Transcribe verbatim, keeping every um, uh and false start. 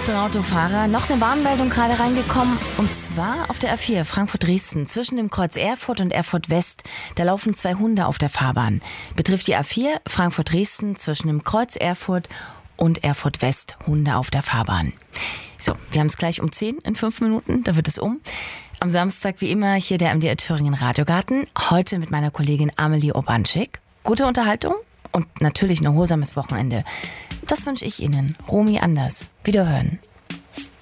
Achtung Autofahrer, noch eine Warnmeldung gerade reingekommen und zwar auf der A vier Frankfurt-Dresden zwischen dem Kreuz Erfurt und Erfurt West. Da laufen zwei Hunde auf der Fahrbahn. Betrifft die A vier Frankfurt-Dresden zwischen dem Kreuz Erfurt und Erfurt West. Hunde auf der Fahrbahn. So, wir haben es gleich um zehn in fünf Minuten, da wird es um. Am Samstag wie immer hier der M D R Thüringen Radiogarten. Heute mit meiner Kollegin Amelie Obanschik. Gute Unterhaltung und natürlich ein erholsames Wochenende. Das wünsche ich Ihnen. Romy Anders. Wiederhören.